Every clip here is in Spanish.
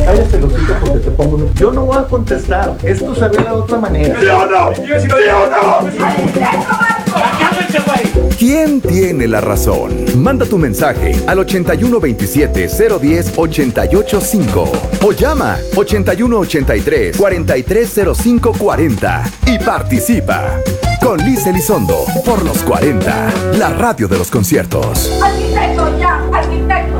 Cállate los hijos porque te pongo un... Yo no voy a contestar. Esto se arregla de otra manera. ¡Yo no! ¡Yo no! ¿Quién tiene la razón? Manda tu mensaje al 8127-010-885 o llama 8183-430540 y participa con Liz Elizondo por los 40, la radio de los conciertos. ¡Arquitecto, ya! ¡Arquitecto!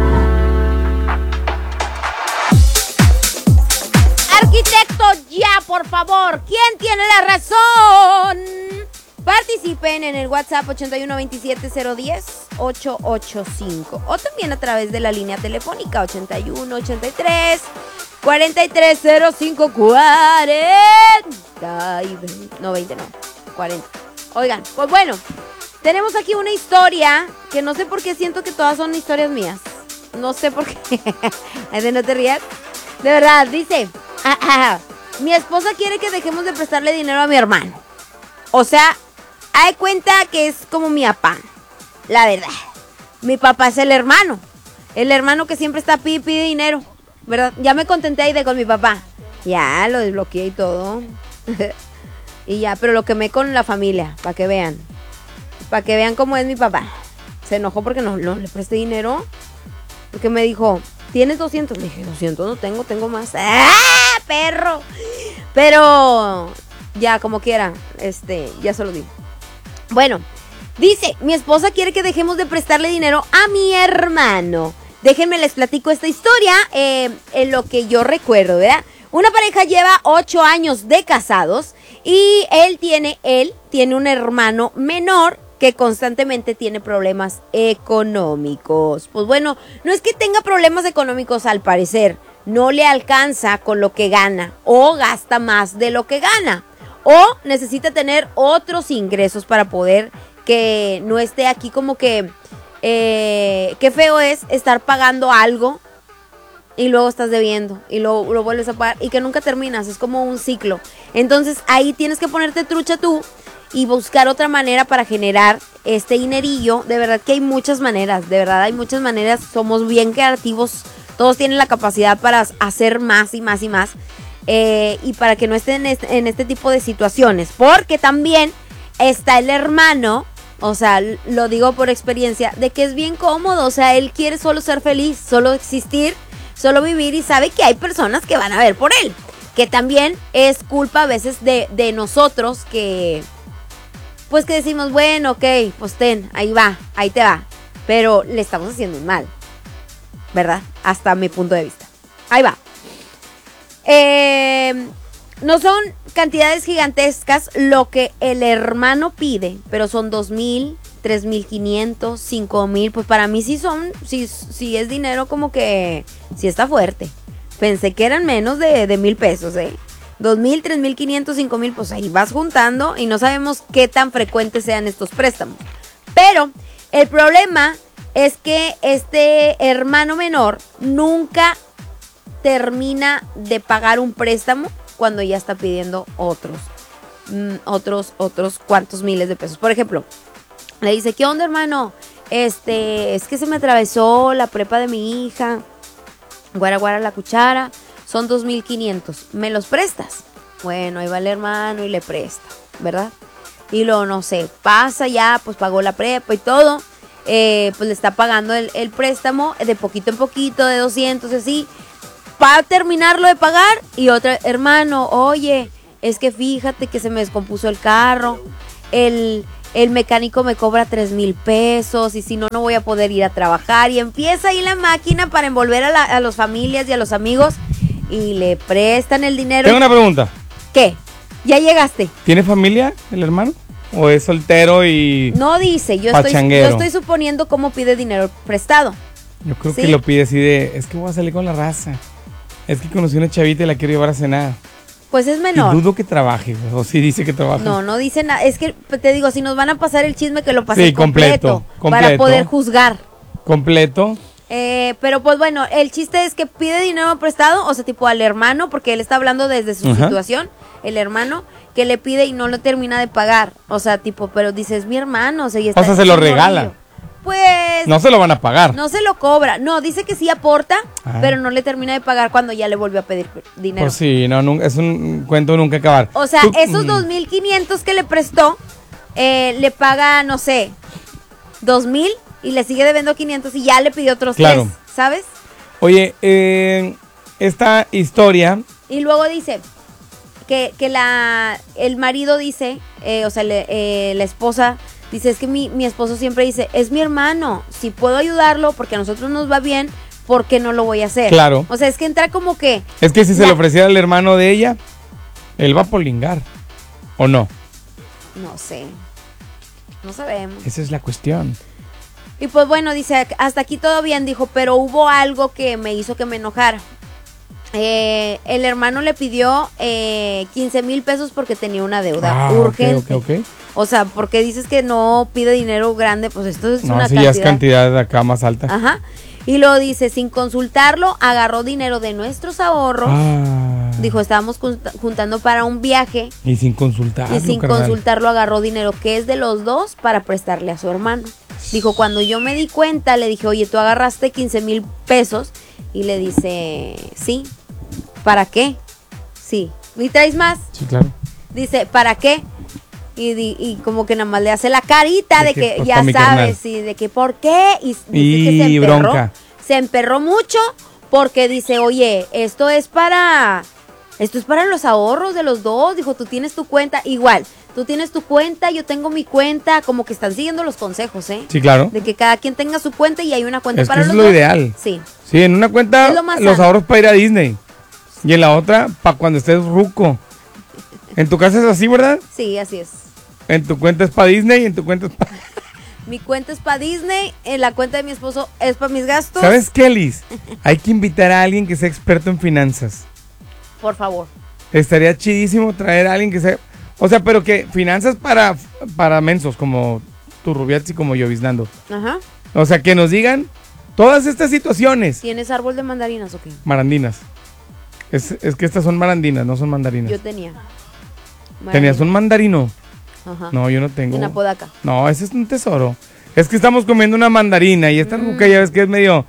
Arquitecto, ya, por favor. ¿Quién tiene la razón? Participen en el WhatsApp 8127-010-885 o también a través de la línea telefónica 8183-430540. Oigan, pues bueno, tenemos aquí una historia que no sé por qué siento que todas son historias mías. No sé por qué. No te rías. De verdad, dice, mi esposa quiere que dejemos de prestarle dinero a mi hermano. O sea, hay cuenta que es como mi papá, la verdad. Mi papá es el hermano que siempre está pide dinero, ¿verdad? Ya me contenté ahí con mi papá. Ya, lo desbloqueé y todo. Y ya, pero lo quemé con la familia, para que vean cómo es mi papá. Se enojó porque no le presté dinero. Porque me dijo, ¿tienes 200? Le dije, 200 no tengo más. ¡Ah, perro! Pero ya, como quiera, ya se lo digo. Bueno, dice, mi esposa quiere que dejemos de prestarle dinero a mi hermano. Déjenme les platico esta historia, en lo que yo recuerdo, ¿verdad? Una pareja lleva 8 años de casados y él tiene un hermano menor que constantemente tiene problemas económicos. Pues bueno, no es que tenga problemas económicos, al parecer, no le alcanza con lo que gana o gasta más de lo que gana. O necesita tener otros ingresos para poder que no esté aquí como que... qué feo es estar pagando algo y luego estás debiendo y lo vuelves a pagar y que nunca terminas. Es como un ciclo. Entonces ahí tienes que ponerte trucha tú y buscar otra manera para generar este dinerillo. De verdad que hay muchas maneras. Somos bien creativos. Todos tienen la capacidad para hacer más y más y más. Y para que no estén en este tipo de situaciones. Porque también está el hermano, o sea, lo digo por experiencia, de que es bien cómodo. O sea, él quiere solo ser feliz, solo existir, solo vivir y sabe que hay personas que van a ver por él. Que también es culpa a veces de nosotros que... Pues que decimos, bueno, ok, pues ahí te va. Pero le estamos haciendo un mal, ¿verdad? Hasta mi punto de vista. Ahí va. No son cantidades gigantescas lo que el hermano pide, pero son 2,000, 3,500, 5,000. Pues para mí sí es dinero como que sí está fuerte. Pensé que eran menos de 1,000 pesos, 2,000, 3,500, 5,000, pues ahí vas juntando y no sabemos qué tan frecuentes sean estos préstamos. Pero el problema es que este hermano menor nunca termina de pagar un préstamo cuando ya está pidiendo otros cuantos miles de pesos. Por ejemplo, le dice, ¿qué onda, hermano? Es que se me atravesó la prepa de mi hija. Guara la cuchara. Son 2,500. ¿Me los prestas? Bueno, ahí va el hermano y le presta, ¿verdad? Y luego, no sé, pasa ya, pues pagó la prepa y todo. Pues le está pagando el préstamo de poquito en poquito, de 200, así. Para terminarlo de pagar y otro hermano, oye, es que fíjate que se me descompuso el carro, el mecánico me cobra 3,000 pesos y si no, no voy a poder ir a trabajar. Y empieza ahí la máquina para envolver a las familias y a los amigos y le prestan el dinero. Tengo una pregunta. ¿Qué? ¿Ya llegaste? ¿Tiene familia el hermano? ¿O es soltero y no dice, yo estoy suponiendo cómo pide dinero prestado. Yo creo que lo pide así de, es que voy a salir con la raza. Es que conocí una chavita y la quiero llevar a cenar. Pues es menor. Y dudo que trabaje, o sí dice que trabaja. No dice nada. Es que te digo, si nos van a pasar el chisme, que lo pasen sí, completo. Para poder juzgar. Completo. Pero pues bueno, el chiste es que pide dinero prestado, o sea, tipo al hermano, porque él está hablando desde su situación, el hermano, que le pide y no lo termina de pagar. O sea, tipo, pero dices, mi hermano, o sea, y está, o sea, se lo regala. Pues... No se lo van a pagar. No se lo cobra. No, dice que sí aporta, Ah. pero no le termina de pagar cuando ya le volvió a pedir dinero. Pues sí, no, es un cuento nunca acabar. O sea, Tú- esos 2,500 que le prestó, le paga, no sé, 2,000 y le sigue debiendo 500 y ya le pidió otros Claro. 3, ¿sabes? Oye, esta historia... Y luego dice que el marido dice, o sea, la esposa dice, es que mi esposo siempre dice, es mi hermano, si puedo ayudarlo porque a nosotros nos va bien, ¿por qué no lo voy a hacer? Claro. O sea, es que entra como que... Es que si se Ya. le ofreciera al hermano de ella, él va a polingar. ¿O no? No sé, no sabemos. Esa es la cuestión. Y pues bueno, dice, hasta aquí todo bien, dijo, pero hubo algo que me hizo que me enojara. El hermano le pidió 15,000 pesos porque tenía una deuda urgente. Ok. O sea, porque dices que no pide dinero grande, pues esto es No, una sí, cantidad. ya es cantidad de acá más alta. Ajá. Y luego dice, sin consultarlo, agarró dinero de nuestros ahorros. Ah. Dijo, estábamos juntando para un viaje. Y sin consultarlo, Y sin carnal. consultarlo agarró dinero que es de los dos para prestarle a su hermano. Dijo, cuando yo me di cuenta, le dije, oye, tú agarraste 15,000 pesos. Y le dice, sí. ¿Para qué? Sí. ¿Y traes más? Sí, claro. Dice, ¿para qué? Y como que nada más le hace la carita de que pues, ya pa' mi sabes, carnal. sí, de que ¿por qué? Y dice que se Y emperró. bronca. Se emperró mucho porque dice, oye, esto es para los ahorros de los dos. Dijo, tú tienes tu cuenta, igual, tú tienes tu cuenta, yo tengo mi cuenta, como que están siguiendo los consejos, ¿eh? Sí, claro. De que cada quien tenga su cuenta y hay una cuenta Es que para eso los es lo dos. ideal. Sí. Sí, en una cuenta Es lo más los sano. ahorros para ir a Disney. Y en la otra, para cuando estés ruco. En tu casa es así, ¿verdad? Sí, así es. En tu cuenta es para Disney y en tu cuenta es para... Mi cuenta es para Disney, la cuenta de mi esposo es para mis gastos. ¿Sabes qué, Liz? Hay que invitar a alguien que sea experto en finanzas. Por favor. Estaría chidísimo traer a alguien que sea... O sea, pero que finanzas para mensos, como tu Rubiazzi, como Lloviznando. Ajá. O sea, que nos digan todas estas situaciones. ¿Tienes árbol de mandarinas o qué? Marandinas. Es que estas son marandinas, no son mandarinas. Yo tenía. ¿Tenías un mandarino? Ajá. No, yo no tengo. En Apodaca. No, ese es un tesoro. Es que estamos comiendo una mandarina y esta ruca ya ves que es medio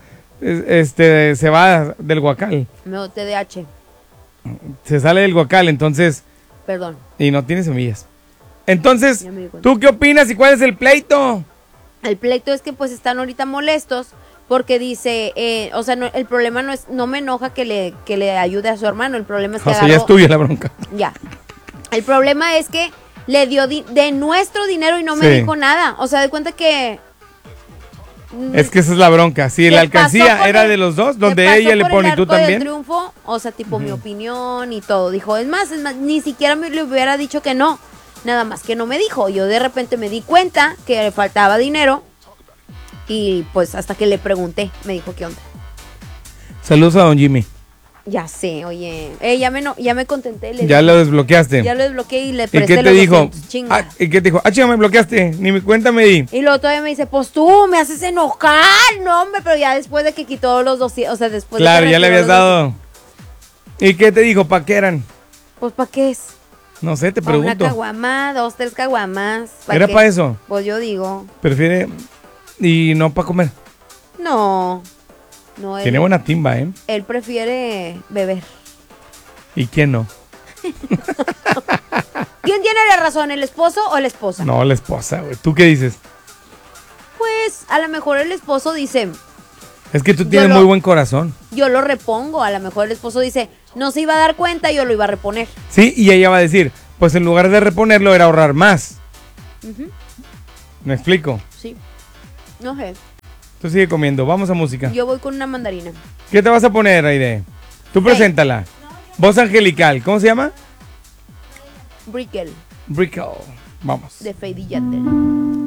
cebada del guacal. No, TDAH. Se sale del guacal, entonces, Perdón. y no tiene semillas. Entonces, Ya me di cuenta. ¿tú qué opinas y cuál es el pleito? El pleito es que pues están ahorita molestos porque dice, o sea, el problema no me enoja que le ayude a su hermano, el problema es que O sea, ya es agarró- tuya la bronca. Ya. El problema es que le dio de nuestro dinero y no me Sí. dijo nada. O sea, de cuenta que... Es que esa es la bronca. Si se la pasó alcancía por era el- de los dos, se donde pasó ella le por pone el y tú arco del también. triunfo, o sea, tipo mi opinión y todo. Dijo, es más, ni siquiera me le hubiera dicho que no. Nada más que no me dijo. Yo de repente me di cuenta que le faltaba dinero y pues hasta que le pregunté, me dijo qué onda. Saludos a don Jimmy. Ya sé, oye, ya me contenté. Ya lo desbloqueaste. Ya lo desbloqueé y le ¿Y presté qué te los dijo? 200, chinga. ¿Y qué te dijo? Ah, chinga, me bloqueaste. Ni mi cuenta me di. Y luego todavía me dice, pues tú me haces enojar, no hombre, pero ya después de que quitó los 200, o sea, después Claro, de que ya le retiró habías los 200, dado. ¿Y qué te dijo? ¿Para qué eran? Pues ¿para qué es? No sé, te Para una pregunto. caguama, 2, 3 caguamas. ¿Era qué? para eso? Pues yo digo, Prefiere. Y no para comer. no, él, Tiene buena timba, ¿eh? él prefiere beber. ¿Y quién no? ¿Quién tiene la razón, el esposo o la esposa? No, la esposa, güey. ¿Tú qué dices? Pues a lo mejor el esposo dice, Es que tú Yo tienes lo- muy buen corazón. yo lo repongo, a lo mejor el esposo dice, no se iba a dar cuenta, yo lo iba a reponer. Sí, y ella va a decir, pues en lugar de reponerlo era ahorrar más. Ujú, ¿Me explico? sí, no sé, Tú sigue comiendo. Vamos a música. yo voy con una mandarina. ¿Qué te vas a poner, Aide? Tú preséntala. Voz angelical. ¿Cómo se llama? Brickell, Brickle. Vamos. de Fade y Yandel.